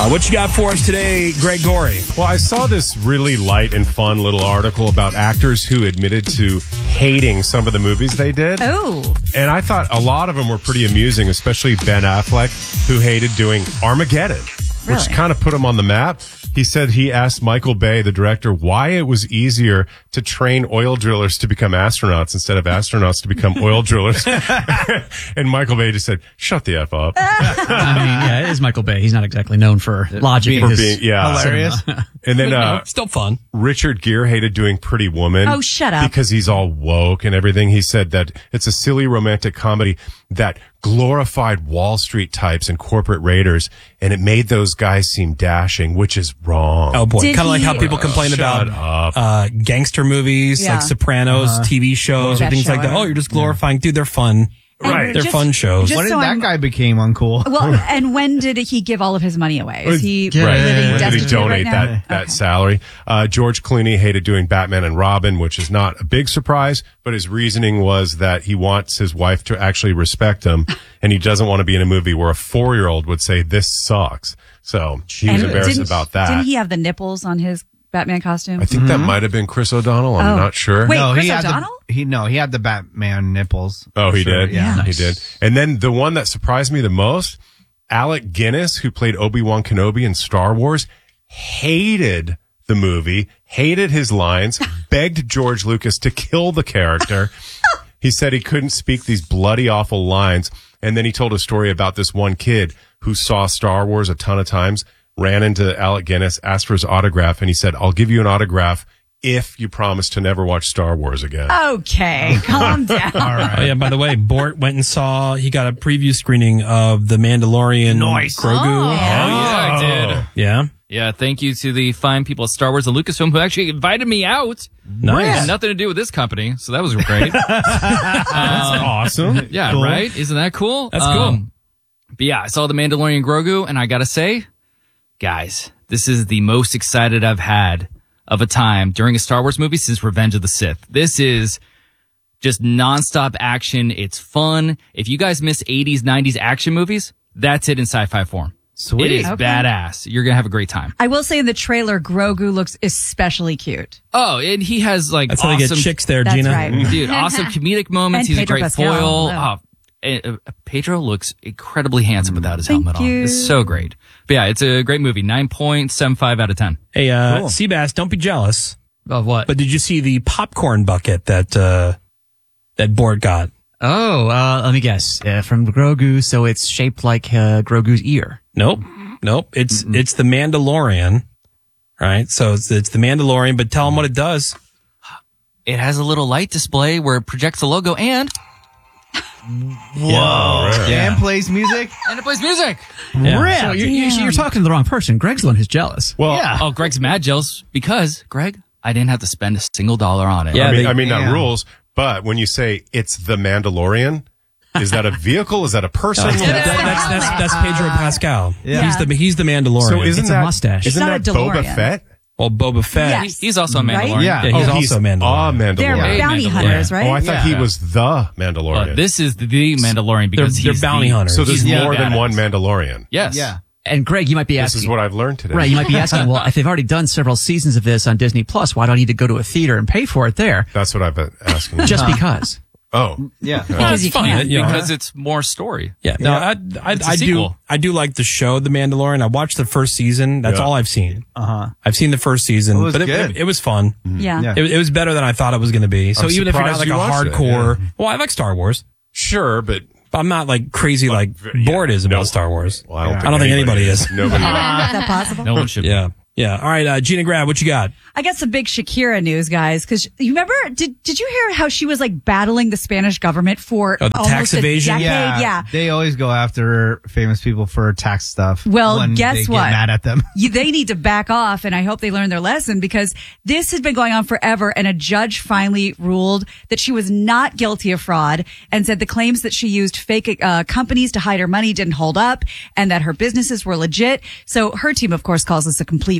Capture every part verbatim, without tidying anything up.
Uh, what you got for us today, Greg Gorey? Well, I saw this really light and fun little article about actors who admitted to hating some of the movies they did. Oh. And I thought a lot of them were pretty amusing, especially Ben Affleck, who hated doing Armageddon, which Really? kind of put him on the map. He said he asked Michael Bay, the director, why it was easier to train oil drillers to become astronauts instead of astronauts to become oil drillers. And Michael Bay just said, shut the F up. I mean, yeah, it is Michael Bay. He's not exactly known for logic. For in his being, yeah. hilarious. And then, uh, Still fun. Richard Gere hated doing Pretty Woman. Oh, shut up. Because he's all woke and everything. He said that it's a silly romantic comedy that glorified Wall Street types and corporate raiders, and it made those guys seem dashing, which is wrong. Oh boy, Did kind of like he- how people complain Shut about up. uh, gangster movies Yeah. like Sopranos, T V shows, or That things like show, that. Oh, you're just glorifying. Dude, they're fun. And Right. They're just- fun shows. just When did so that I'm- guy became uncool? Well, and when did he give all of his money away? Is he Right. living When did he destitute donate right now? that, that Okay. salary? Uh, George Clooney hated doing Batman and Robin, which is not a big surprise, but his reasoning was that he wants his wife to actually respect him, and he doesn't want to be in a movie where a four-year-old would say, this sucks. So he was And embarrassed didn't- about that. Didn't he have the nipples on his Batman costume? I think that might have been Chris O'Donnell. I'm Oh. not sure. Wait, no, Chris he had O'Donnell? the he no, he had the Batman nipples. Oh, he Sure, did? Yeah. He did. And then the one that surprised me the most, Alec Guinness, who played Obi-Wan Kenobi in Star Wars, hated the movie, hated his lines, begged George Lucas to kill the character. He said he couldn't speak these bloody, awful lines. And then he told a story about this one kid who saw Star Wars a ton of times, ran into Alec Guinness, asked for his autograph, and he said, I'll give you an autograph if you promise to never watch Star Wars again. Okay, calm down. Oh yeah. By the way, Bort went and saw. He got a preview screening of The Mandalorian. Nice. Grogu. Oh. Yeah, I did. Yeah. Yeah, thank you to the fine people at Star Wars and Lucasfilm who actually invited me out. Nice. Had nothing to do with this company, so that was great. That's awesome. Yeah, Cool. right? Isn't that cool? That's cool. But yeah, I saw The Mandalorian Grogu, and I gotta say, guys, this is the most excited I've had of a time during a Star Wars movie since Revenge of the Sith. This is just nonstop action. It's fun. If you guys miss eighties, nineties action movies, that's it in sci-fi form. Sweet. It is Okay. badass. You're gonna have a great time. I will say in the trailer, Grogu looks especially cute. Oh, and he has like That's how awesome, they get chicks there, That's Gina. right. dude, awesome comedic moments. And He's Pedro a great Pascal. foil. Yeah. Oh, and, uh, Pedro looks incredibly handsome without his Thank helmet you. on. It's so great. But yeah, it's a great movie. nine point seven five out of ten. Hey, uh, Cool. Seabass, don't be jealous. Of what? But did you see the popcorn bucket that uh, that Bort got? Oh, uh, let me guess. Uh, from Grogu, so it's shaped like uh, Grogu's ear. Nope, nope. It's it's the Mandalorian, right? So it's it's the Mandalorian. But tell them what it does. It has a little light display where it projects the logo and Whoa. Yeah. And plays music. and it plays music. Yeah. So you're, you're, you're talking to the wrong person. Greg's the one who's jealous. Well, Yeah. Oh, Greg's mad jealous because Greg, I didn't have to spend a single dollar on it. Yeah, I mean, they- I mean, yeah. that rules, but when you say it's the Mandalorian, is that a vehicle? Is that a person? That- that's, that's that's Pedro Pascal. Yeah. He's the he's the Mandalorian. So isn't It's a that mustache. Isn't It's that not a Boba DeLorean. Fett? well, Boba Fett. Yes. He- he's also a Right? Mandalorian. Yeah. Yeah, he's oh, also he's a Mandalorian. a Mandalorian. They're Hey, bounty Mandalorian. hunters, right? Oh, I thought Yeah. he was the Mandalorian. Uh, this is the Mandalorian They're, because they're he's bounty the, hunters. so there's he's the more than badass. one Mandalorian. Yes. Yeah. And Greg, you might be This asking. is what I've learned today. Right, you might be asking, well, if they've already done several seasons of this on Disney Plus, why do I need to go to a theater and pay for it there? That's what I've been asking. Just because. oh, Yeah. Well, Because it's you fun. can. You know, Because it's more story. yeah, no, I, I, It's a I do, sequel. I do like the show, The Mandalorian. I watched the first season. That's Yeah. all I've seen. Uh huh. I've seen the first season, It was but it, good. it, it was fun. Yeah. Yeah. It, it was better than I thought it was going to be. So I'm even if you're not surprised like a you watched it, hardcore, yeah. well, I like Star Wars, sure, but but I'm not like crazy like yeah, bored is about no. Star Wars. well, I don't, Yeah. think, I don't think anybody is. Nobody. Is that possible? No one should. be. Yeah, yeah. All right, uh, Gina Grab, what you got? I got some big Shakira news, guys, because you remember, did did you hear how she was like battling the Spanish government for Oh, the almost tax a evasion? decade? Yeah. Yeah. They always go after famous people for tax stuff. Well, when guess they get what? mad at them. You, they need to back off, and I hope they learn their lesson because this has been going on forever. And a judge finally ruled that she was not guilty of fraud and said the claims that she used fake uh, companies to hide her money didn't hold up, and that her businesses were legit. So her team, of course, calls this a complete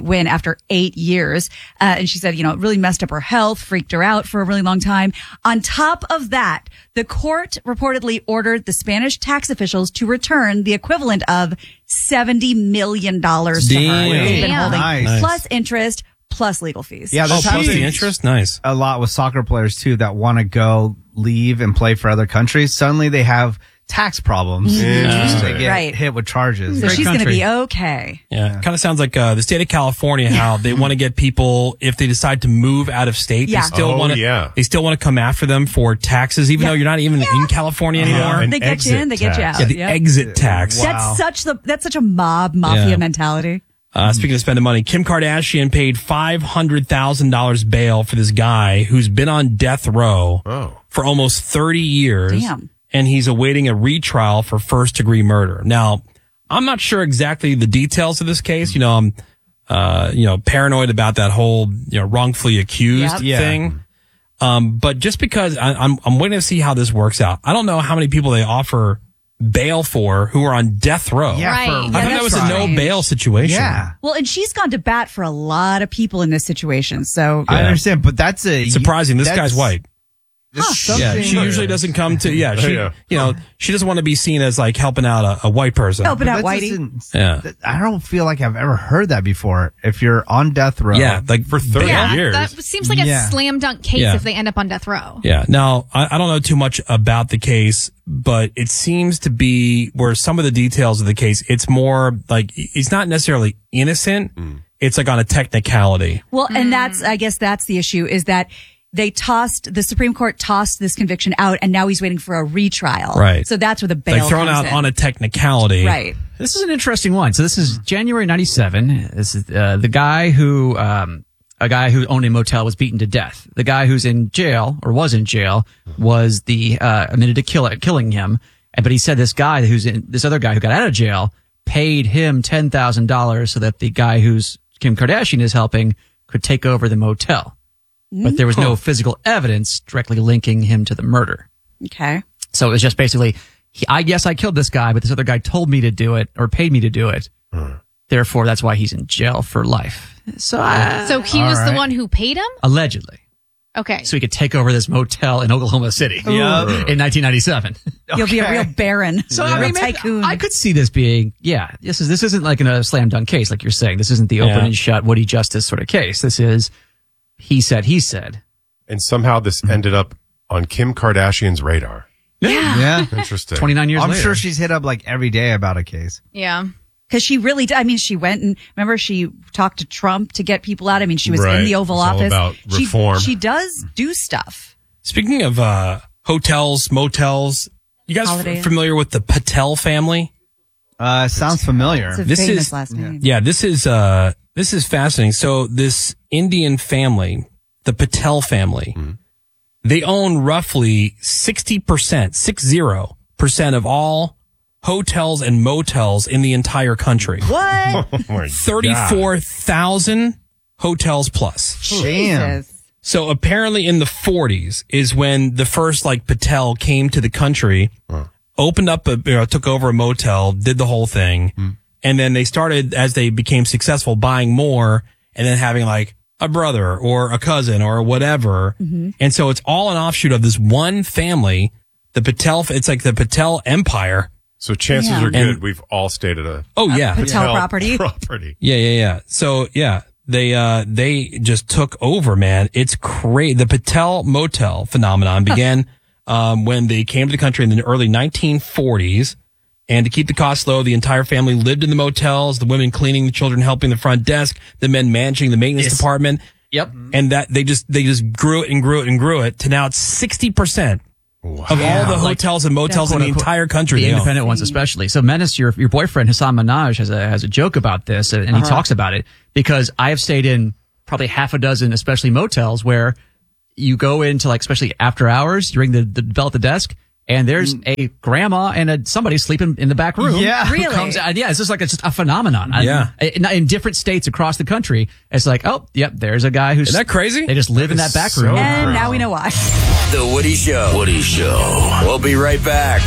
win after eight years. Uh, and she said, you know, it really messed up her health, freaked her out for a really long time. On top of that, the court reportedly ordered the Spanish tax officials to return the equivalent of seventy million dollars to her. Damn. They've been Damn. holding Nice. plus interest, plus legal fees. Yeah, Oh, that's plus happening the interest? Nice. a lot with soccer players too that want to go leave and play for other countries. Suddenly they have tax problems. Interesting. They get Right. hit with charges. So Great she's going to country. be okay. Yeah. Kind of sounds like uh, the state of California, how they want to get people, if they decide to move out of state, Yeah. they still Oh, want to yeah. they still want to come after them for taxes, even Yeah. though you're not even in California Uh-huh. anymore. An They get you exit in, they get you tax. out. Yeah, the Yep. exit tax. Wow. That's such the that's such a mob mafia Yeah. mentality. Uh, speaking of spending money, Kim Kardashian paid five hundred thousand dollars bail for this guy who's been on death row Oh. for almost thirty years. Damn. And he's awaiting a retrial for first degree murder. Now, I'm not sure exactly the details of this case. You know, I'm, uh, you know, paranoid about that whole, you know, wrongfully accused Yep. Yeah. thing. Um, but just because I, I'm, I'm waiting to see how this works out. I don't know how many people they offer bail for who are on death row. Yeah, Right. for I Yeah, thought that that's was a no strange. bail situation. Yeah. Well, and she's gone to bat for a lot of people in this situation. So I Yeah. understand, but that's a Surprising. This that's- guy's white. that's Yeah, something- she usually doesn't come to. Yeah, she, Yeah. you know, she doesn't want to be seen as like helping out a, a white person. helping out That Whitey. doesn't- Yeah. that- I don't feel like I've ever heard that before. If you're on death row, Yeah, like for thirty Yeah, years. that seems like a Yeah. slam dunk case Yeah. if they end up on death row. Yeah. Now, I, I don't know too much about the case, but it seems to be where some of the details of the case, it's more like he's not necessarily innocent. It's like on a technicality. Well, and that's, I guess that's the issue is that they tossed, the Supreme Court tossed this conviction out and now he's waiting for a retrial. Right. So that's where the bail Like thrown comes out in. on a technicality. Right. This is an interesting one. So this is January ninety-seven. This is uh, the guy who, um, a guy who owned a motel was beaten to death. The guy who's in jail or was in jail was the, uh, admitted to kill killing him. And, but he said this guy who's in, this other guy who got out of jail paid him ten thousand dollars so that the guy who's Kim Kardashian is helping could take over the motel. But there was no physical evidence directly linking him to the murder. Okay. So it was just basically, he, I guess I killed this guy, but this other guy told me to do it or paid me to do it. Therefore, that's why he's in jail for life. So I, So he All was the right. one who paid him? allegedly, Okay. so he could take over this motel in Oklahoma City Yup. in nineteen ninety-seven. You'll be a real baron. So a I real mean, maybe- tycoon. I could see this being, yeah, this is this isn't like in a slam dunk case, like you're saying. This isn't the open Yeah. and shut Woody Justice sort of case. This is he said, he said. And somehow this ended up on Kim Kardashian's radar. Yeah. Interesting. twenty-nine years I'm later. sure she's hit up like every day about a case. Yeah. Because she really did. I mean, she went and remember she talked to Trump to get people out. I mean, she was Right. in the Oval It's all Office. about She- reform. She, does do stuff. Speaking of uh, hotels, motels, you guys Holiday f- Inn. familiar with the Patel family? Uh, sounds familiar. It's a This famous is- last name. Yeah, this is uh, this is fascinating. So this Indian family, the Patel family, they own roughly sixty percent, six zero percent of all hotels and motels in the entire country. What? Oh my God. thirty-four thousand hotels plus. Damn. Jesus. So apparently in the forties is when the first like Patel came to the country, opened up a, you know, took over a motel, did the whole thing. And then they started, as they became successful, buying more and then having like a brother or a cousin or whatever. And so it's all an offshoot of this one family, the Patel, it's like the Patel empire. So chances Yeah. are good And- we've all stayed at a Oh yeah. Patel hotel property. property. Yeah, yeah, yeah. So yeah, they uh they just took over, man. It's crazy. The Patel Motel phenomenon began um when they came to the country in the early nineteen forties. And to keep the costs low, the entire family lived in the motels, the women cleaning, the children helping the front desk, the men managing the maintenance Yes. department. Yep. And that they just they just grew it and grew it and grew it to now it's sixty percent of all the Like- hotels and motels in the Quote, unquote, entire country. The they own. independent ones, especially. So, Menace, your your boyfriend Hassan Minaj has a has a joke about this, and he talks about it because I have stayed in probably half a dozen, especially motels, where you go into like, especially after hours, you ring the, the bell at the desk, and there's a grandma and a, somebody sleeping in the back room. Yeah. who Really? Comes out, yeah, it's just like it's just a phenomenon. I- Yeah. in, in different states across the country, it's like, oh, yep, there's a guy who's Isn't that crazy? They just live in that back so room. And now we know why. The Woody Show. Woody Show. We'll be right back.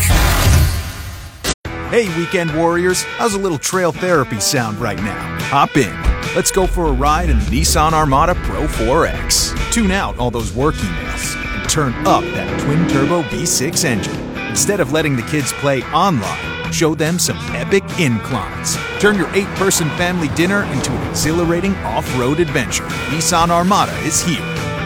Hey, weekend warriors, how's a little trail therapy sound right now? Hop in. Let's go for a ride in the Nissan Armada Pro four X. Tune out all those work emails and turn up that twin-turbo V six engine. Instead of letting the kids play online, show them some epic inclines. Turn your eight-person family dinner into an exhilarating off-road adventure. Nissan Armada is here.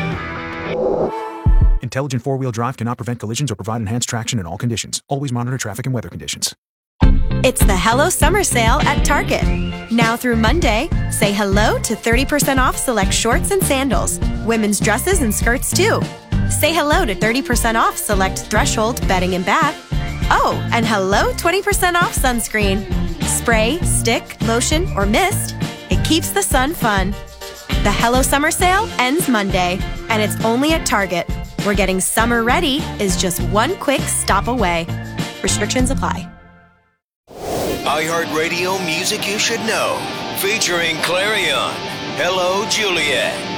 Intelligent four-wheel drive cannot prevent collisions or provide enhanced traction in all conditions. Always monitor traffic and weather conditions. It's the Hello Summer Sale at Target. Now through Monday, say hello to thirty percent off select shorts and sandals, women's dresses and skirts too. Say hello to thirty percent off select Threshold bedding and bath. Oh, and hello twenty percent off sunscreen. Spray, stick, lotion, or mist, it keeps the sun fun. The Hello Summer Sale ends Monday, and it's only at Target, where getting summer ready is just one quick stop away. Restrictions apply. iHeartRadio Music You Should Know, featuring Clarion. Hello, Juliet.